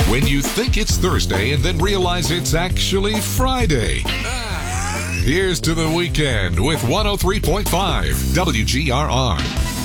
When you think it's Thursday and then realize it's actually Friday. Here's to the weekend with 103.5 WGRR.